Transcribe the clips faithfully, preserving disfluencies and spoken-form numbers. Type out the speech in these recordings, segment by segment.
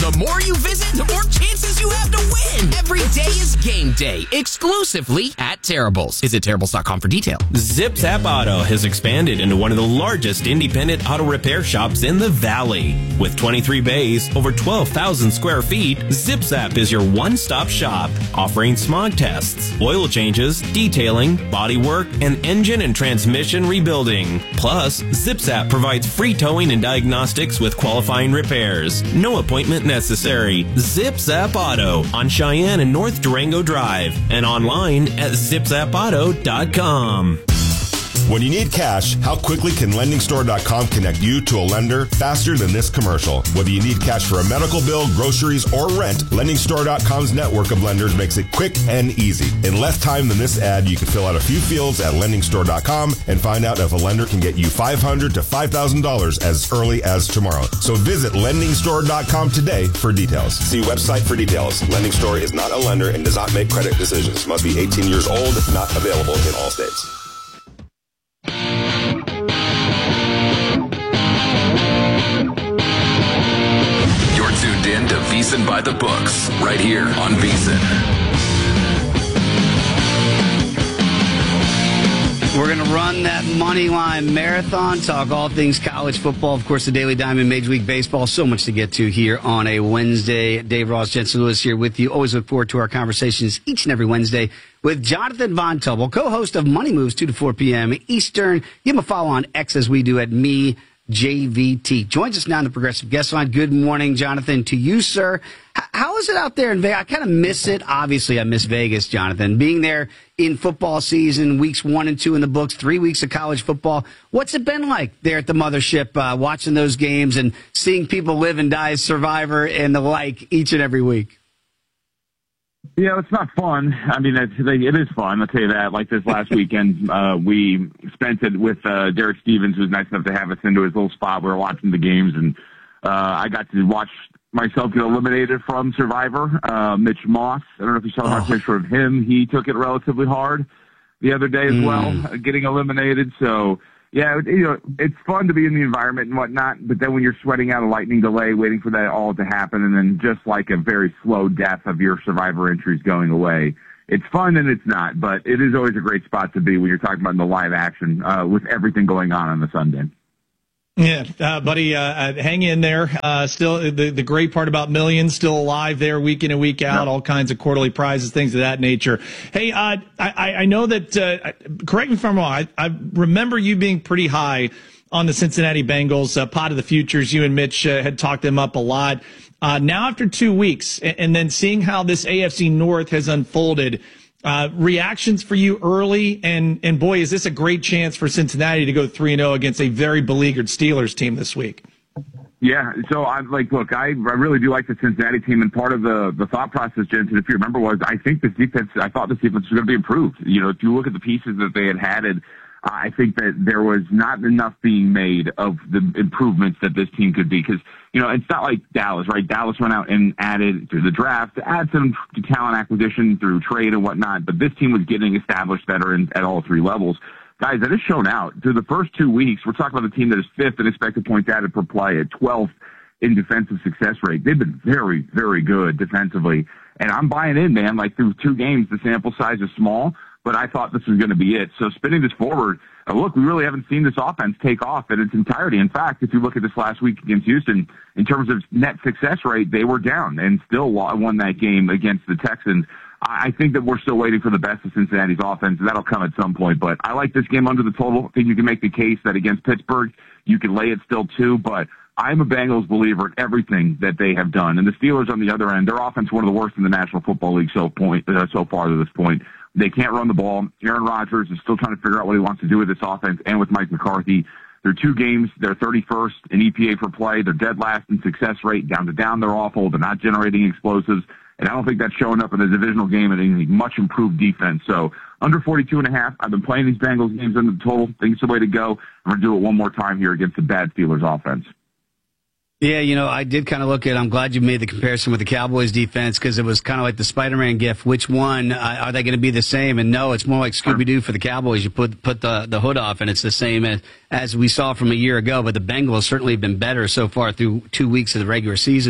The more you visit, the more chances you have to win. Every day is game day, exclusively at Terrible's. Visit Terrible's dot com for details. Zip Zap Auto has expanded into one of the largest independent auto repair shops in the Valley. With twenty-three bays, over twelve thousand square feet, Zip Zap is your one-stop shop, offering smog tests, oil changes, detailing, body work, and engine and transmission rebuilding. Plus, Zip Zap provides free towing and diagnostics with qualifying repairs. No appointment necessary. Zip Zap Auto on Cheyenne and North Durango Drive and online at zip zap auto dot com. When you need cash, how quickly can lending store dot com connect you to a lender faster than this commercial? Whether you need cash for a medical bill, groceries, or rent, lending store dot com's network of lenders makes it quick and easy. In less time than this ad, you can fill out a few fields at lending store dot com and find out if a lender can get you five hundred dollars to five thousand dollars as early as tomorrow. So visit lending store dot com today for details. See website for details. Lending Store is not a lender and does not make credit decisions. Must be eighteen years old, not available in all states. You're tuned in to VSiN by the Books, right here on VSiN. We're going to run that money line marathon, talk all things college football, of course, the Daily Diamond, Major League Baseball. So much to get to here on a Wednesday. Dave Ross, Jensen Lewis here with you. Always look forward to our conversations each and every Wednesday with Jonathan Von Tobel, co-host of Money Moves, two to four p.m. Eastern. Give him a follow on X as we do at me. J V T joins us now on the Progressive Guest Line. Good morning, Jonathan, to you, sir. H- how is it out there in Vegas? I kind of miss it. Obviously, I miss Vegas, Jonathan. Being there in football season, weeks one and two in the books, three weeks of college football. What's it been like there at the mothership, uh, watching those games and seeing people live and die as Survivor and the like each and every week? Yeah, it's not fun. I mean, it's, it is fun. I'll tell you that. Like this last weekend, uh, we spent it with uh, Derek Stevens, who was nice enough to have us into his little spot. We were watching the games, and uh, I got to watch myself get eliminated from Survivor. Uh, Mitch Moss, I don't know if you saw my Oh. picture of him. He took it relatively hard the other day as Mm. well, uh, getting eliminated. So, yeah, it, you know, it's fun to be in the environment and whatnot, but then when you're sweating out a lightning delay, waiting for that all to happen, and then just like a very slow death of your Survivor entries going away, it's fun and it's not, but it is always a great spot to be when you're talking about the live action uh, with everything going on on the Sunday. Yeah, uh, buddy, uh, hang in there. Uh, still, the, the great part about Millions, still alive there week in and week out, yep. All kinds of quarterly prizes, things of that nature. Hey, uh, I, I know that, uh, correct me if I'm wrong, I, I remember you being pretty high on the Cincinnati Bengals, uh, pot of the futures. You and Mitch uh, had talked them up a lot. Uh, now after two weeks, and, and then seeing how this A F C North has unfolded, Uh, reactions for you early, and and boy, is this a great chance for Cincinnati to go three and zero against a very beleaguered Steelers team this week. Yeah, so I'm like, look, I, I really do like the Cincinnati team, and part of the the thought process, Jensen, if you remember, was I think this defense, I thought this defense was going to be improved. You know, if you look at the pieces that they had added, I think that there was not enough being made of the improvements that this team could be. Because, you know, it's not like Dallas, right? Dallas went out and added through the draft, to add some talent acquisition through trade and whatnot. But this team was getting established veterans at all three levels. Guys, that has shown out. Through the first two weeks, we're talking about a team that is fifth in expected points added per play, at twelfth in defensive success rate. They've been very, very good defensively. And I'm buying in, man. Like, through two games, the sample size is small, but I thought this was going to be it. So spinning this forward, uh, look, we really haven't seen this offense take off in its entirety. In fact, if you look at this last week against Houston, in terms of net success rate, they were down and still won that game against the Texans. I think that we're still waiting for the best of Cincinnati's offense. That'll come at some point, but I like this game under the total. I think you can make the case that against Pittsburgh, you can lay it still too, but I'm a Bengals believer in everything that they have done. And the Steelers on the other end, their offense one of the worst in the National Football League so point uh, so far to this point. They can't run the ball. Aaron Rodgers is still trying to figure out what he wants to do with this offense and with Mike McCarthy. They're two games. They're thirty-first in E P A per play. They're dead last in success rate. Down to down, they're awful. They're not generating explosives. And I don't think that's showing up in the divisional game in a much improved defense. So under forty-two and a half, I've been playing these Bengals games under the total. I think it's the way to go. I'm going to do it one more time here against the bad Steelers offense. Yeah, you know, I did kind of look at, I'm glad you made the comparison with the Cowboys defense, because it was kind of like the Spider-Man gif. Which one, uh, are they going to be the same? And no, it's more like Scooby-Doo for the Cowboys. You put put the, the hood off, and it's the same as, as we saw from a year ago. But the Bengals certainly have been better so far through two weeks of the regular season.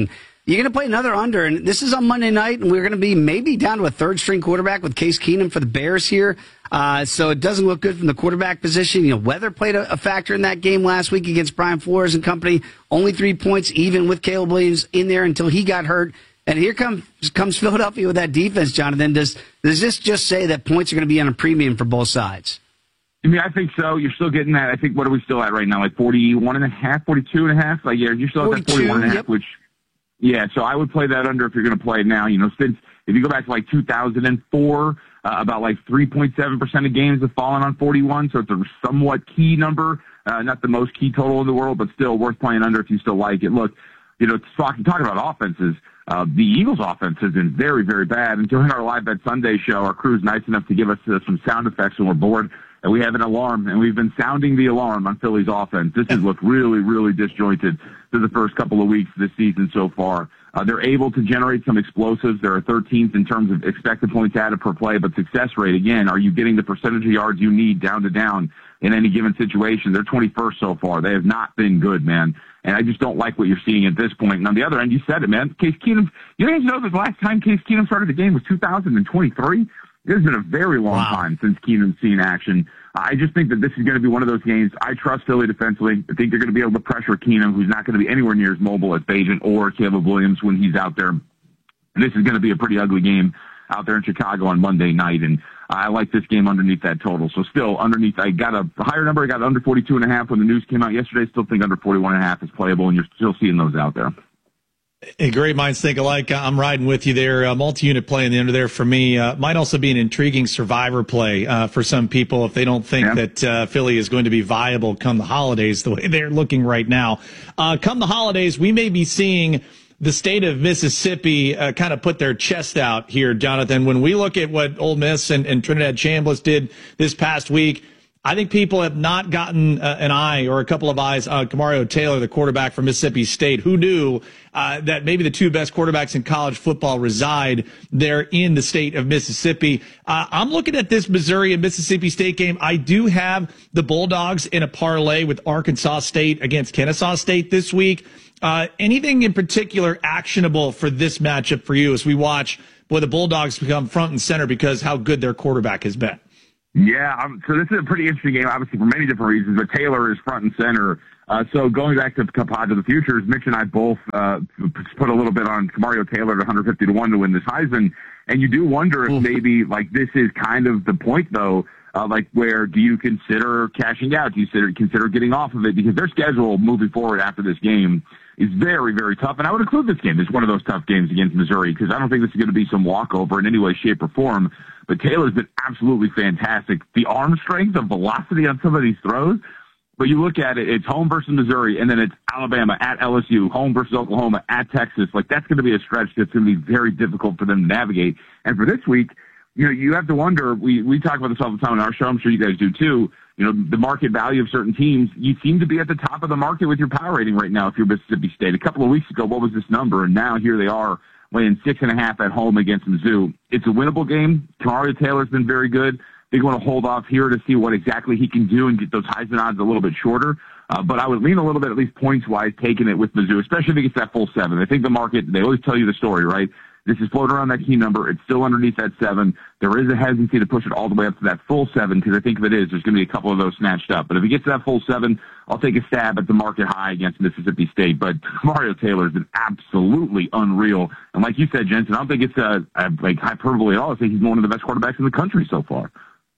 you're going to play another under, and this is on Monday night, and we're going to be maybe down to a third-string quarterback with Case Keenum for the Bears here. Uh, so it doesn't look good from the quarterback position. You know, weather played a, a factor in that game last week against Brian Flores and company. Only three points, even with Caleb Williams in there until he got hurt. And here comes comes Philadelphia with that defense, Jonathan. Does does this just say that points are going to be on a premium for both sides? I mean, I think so. You're still getting that. I think, what are we still at right now? Like forty-one and a half, forty-two and a half? Like, yeah, you're still at that forty-one and a half, yep. which, yeah, so I would play that under if you're going to play now. You know, since, if you go back to like two thousand four, uh, about like three point seven percent of games have fallen on forty-one, so it's a somewhat key number. Uh, not the most key total in the world, but still worth playing under if you still like it. Look, you know, talking, talking about offenses, Uh, the Eagles' offense has been very, very bad. And during our Live Bet Sunday show, our crew's nice enough to give us uh, some sound effects when we're bored. And we have an alarm, and we've been sounding the alarm on Philly's offense. This has looked really, really disjointed through the first couple of weeks this season so far. Uh, they're able to generate some explosives. They're thirteenth in terms of expected points added per play, but success rate, again, are you getting the percentage of yards you need down to down in any given situation? They're twenty-first so far. They have not been good, man. And I just don't like what you're seeing at this point. And on the other end, you said it, man. Case Keenum, you guys know that the last time Case Keenum started the game was two thousand twenty-three? It has been a very long wow. time since Keenum's seen action. I just think that this is going to be one of those games. I trust Philly defensively. I think they're going to be able to pressure Keenum, who's not going to be anywhere near as mobile as Bagent or Caleb Williams when he's out there. And this is going to be a pretty ugly game out there in Chicago on Monday night. And I like this game underneath that total. So still underneath, I got a higher number. I got under forty-two and a half when the news came out yesterday. Still think under forty-one and a half is playable, and you're still seeing those out there. Hey, great minds think alike. I'm riding with you there. Uh, multi-unit play in the under there for me uh, might also be an intriguing survivor play uh, for some people if they don't think yeah. that uh, Philly is going to be viable come the holidays the way they're looking right now. Uh, come the holidays, we may be seeing the state of Mississippi uh, kind of put their chest out here, Jonathan. When we look at what Ole Miss and, and Trinidad Chambliss did this past week, I think people have not gotten uh, an eye or a couple of eyes on Kamario Taylor, the quarterback from Mississippi State. Who knew uh, that maybe the two best quarterbacks in college football reside there in the state of Mississippi? Uh, I'm looking at this Missouri and Mississippi State game. I do have the Bulldogs in a parlay with Arkansas State against Kennesaw State this week. Uh, anything in particular actionable for this matchup for you as we watch boy, the Bulldogs become front and center because how good their quarterback has been? Yeah, um, so this is a pretty interesting game, obviously, for many different reasons, but Taylor is front and center. Uh, so going back to Pod to the Futures, Mitch and I both uh, put a little bit on Kamario Taylor at one fifty to one to win this Heisman, and you do wonder if maybe, like, this is kind of the point, though, uh, like, where do you consider cashing out? Do you consider, consider getting off of it? Because their schedule moving forward after this game is very, very tough, and I would include this game as one of those tough games against Missouri because I don't think this is going to be some walkover in any way, shape, or form. But Taylor's been absolutely fantastic. The arm strength, the velocity on some of these throws. But you look at it, it's home versus Missouri, and then it's Alabama at L S U, home versus Oklahoma at Texas. Like, that's going to be a stretch that's going to be very difficult for them to navigate. And for this week, you know, you have to wonder, we, we talk about this all the time on our show, I'm sure you guys do too, you know, the market value of certain teams. You seem to be at the top of the market with your power rating right now if you're Mississippi State. A couple of weeks ago, what was this number? And now here they are, laying six and a half at home against Mizzou. It's a winnable game. Kamario Taylor's been very good. They want to hold off here to see what exactly he can do and get those Heisman odds a little bit shorter. Uh, but I would lean a little bit, at least points-wise, taking it with Mizzou, especially if it gets that full seven. I think the market, they always tell you the story, right? This is floating around that key number. It's still underneath that seven. There is a hesitancy to push it all the way up to that full seven because I think if it is, there's going to be a couple of those snatched up. But if it gets to that full seven, I'll take a stab at the market high against Mississippi State. But Mario Taylor's been absolutely unreal. And like you said, Jensen, I don't think it's a, a, like hyperbole at all. I think he's one of the best quarterbacks in the country so far.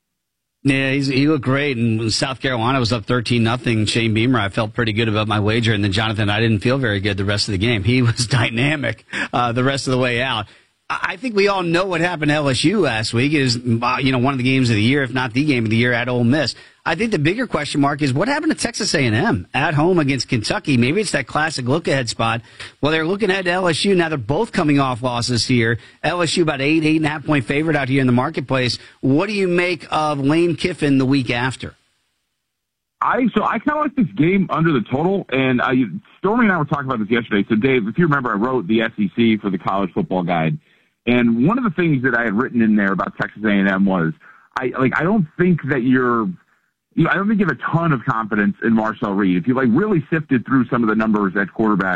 Yeah, he's, he looked great. And when South Carolina was up thirteen nothing, Shane Beamer, I felt pretty good about my wager. And then Jonathan, I didn't feel very good the rest of the game. He was dynamic uh, the rest of the way out. I think we all know what happened to L S U last week. It is, you know, one of the games of the year, if not the game of the year at Ole Miss. I think the bigger question mark is what happened to Texas A and M at home against Kentucky? Maybe it's that classic look-ahead spot. Well, they're looking ahead to L S U. Now they're both coming off losses here. L S U about eight, eight and a half point favorite out here in the marketplace. What do you make of Lane Kiffin the week after? I so I kind of like this game under the total, and I, Stormy and I were talking about this yesterday. So, Dave, if you remember, I wrote the S E C for the College Football Guide. And one of the things that I had written in there about Texas A and M was, I like I don't think that you're, you know, I don't think you have a ton of confidence in Marcel Reed. If you like really sifted through some of the numbers at quarterback,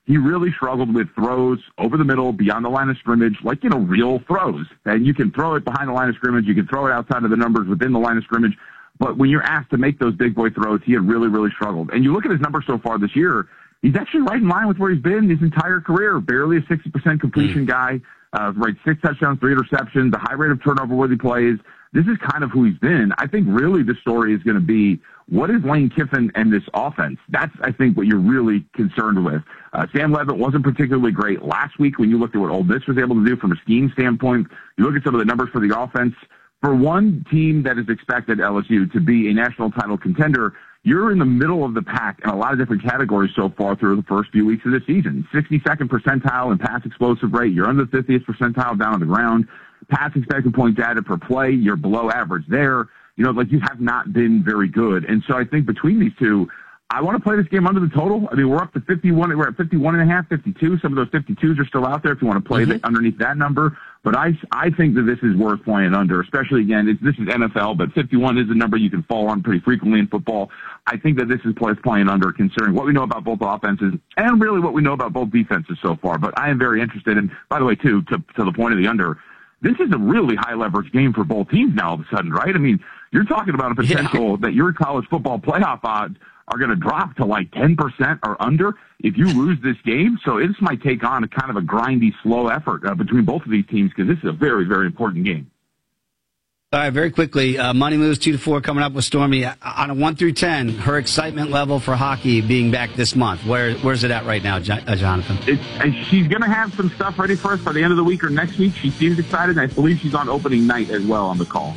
he really struggled with throws over the middle, beyond the line of scrimmage, like, you know, real throws. And you can throw it behind the line of scrimmage. You can throw it outside of the numbers within the line of scrimmage. But when you're asked to make those big boy throws, he had really, really struggled. And you look at his numbers so far this year, he's actually right in line with where he's been his entire career. Barely a sixty percent completion mm. guy, uh, right, six touchdowns, three interceptions, the high rate of turnover-worthy plays. This is kind of who he's been. I think really the story is going to be, what is Lane Kiffin and this offense? That's, I think, what you're really concerned with. Uh, Sam Levitt wasn't particularly great last week when you looked at what Ole Miss was able to do from a scheme standpoint. You look at some of the numbers for the offense. For one team that is expected, L S U, to be a national title contender, you're in the middle of the pack in a lot of different categories so far through the first few weeks of the season. sixty-second percentile in pass explosive rate. You're under the fiftieth percentile down on the ground. Pass expected points added per play, you're below average there. You know, like, you have not been very good. And so I think between these two, I want to play this game under the total. I mean, we're up to fifty-one. We're at fifty-one and a half, fifty-two. Some of those fifty-twos are still out there if you want to play mm-hmm. the, underneath that number. But I, I think that this is worth playing under, especially, again, it's, this is N F L, but fifty-one is a number you can fall on pretty frequently in football. I think that this is worth playing under, considering what we know about both offenses and really what we know about both defenses so far. But I am very interested. And by the way, too, to, to the point of the under, this is a really high leverage game for both teams now all of a sudden, right? I mean, you're talking about a potential yeah. that your college football playoff odds are going to drop to like ten percent or under if you lose this game. So this might take on a kind of a grindy, slow effort uh, between both of these teams, because this is a very, very important game. All right, very quickly, uh, Money Moves two to four coming up with Stormy. On a one through ten, her excitement level for hockey being back this month, where where's it at right now, Jo- uh, Jonathan? It's, uh, she's going to have some stuff ready for us by the end of the week or next week. She seems excited, and I believe she's on opening night as well on the call.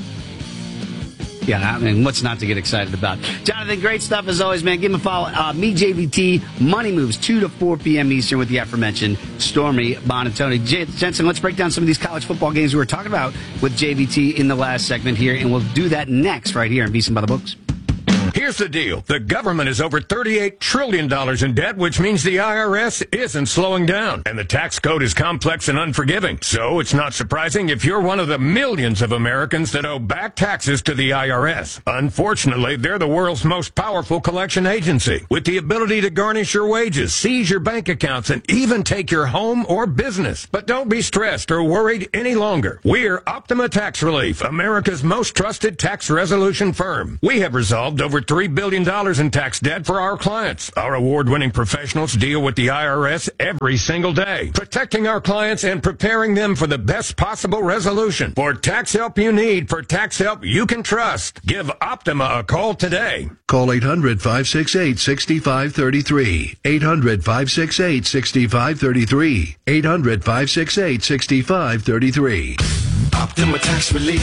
Yeah, I mean, what's not to get excited about? Jonathan, great stuff as always, man. Give him a follow. Uh, me, J V T, Money Moves, two to four p.m. Eastern with the aforementioned Stormy Buonantony. J- Jensen, let's break down some of these college football games we were talking about with J V T in the last segment here, and we'll do that next right here in VSiN by the Books. Here's the deal. The government is over thirty-eight trillion dollars in debt, which means the I R S isn't slowing down. And the tax code is complex and unforgiving. So it's not surprising if you're one of the millions of Americans that owe back taxes to the I R S. Unfortunately, they're the world's most powerful collection agency, with the ability to garnish your wages, seize your bank accounts, and even take your home or business. But don't be stressed or worried any longer. We're Optima Tax Relief, America's most trusted tax resolution firm. We have resolved over three billion dollars in tax debt for our clients. Our award-winning professionals deal with the I R S every single day, protecting our clients and preparing them for the best possible resolution. For tax help you need, for tax help you can trust, give Optima a call today. Call eight hundred, five six eight, six five three three. eight hundred, five six eight, six five three three. eight hundred, five six eight, six five three three. Optima Tax Relief.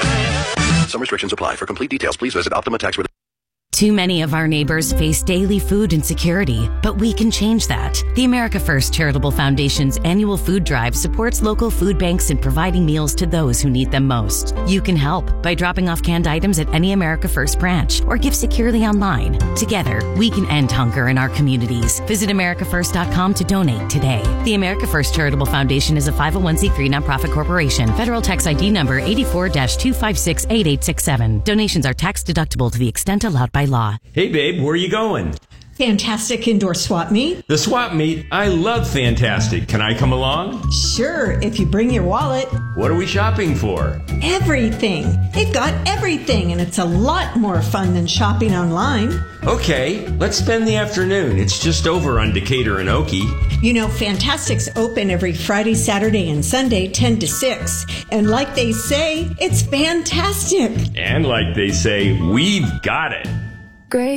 Some restrictions apply. For complete details, please visit Optima Tax Relief. Too many of our neighbors face daily food insecurity, but we can change that. The America First Charitable Foundation's annual food drive supports local food banks in providing meals to those who need them most. You can help by dropping off canned items at any America First branch or give securely online. Together, we can end hunger in our communities. Visit america first dot com to donate today. The America First Charitable Foundation is a five oh one c three nonprofit corporation. Federal tax I D number eighty-four dash two five six eight eight six seven. Donations are tax deductible to the extent allowed by law. Hey, babe, where are you going? Fantastic Indoor Swap Meet. The Swap Meet? I love Fantastic. Can I come along? Sure, if you bring your wallet. What are we shopping for? Everything. They've got everything, and it's a lot more fun than shopping online. Okay, let's spend the afternoon. It's just over on Decatur and Okie. You know, Fantastic's open every Friday, Saturday, and Sunday, ten to six. And like they say, it's fantastic. And like they say, we've got it.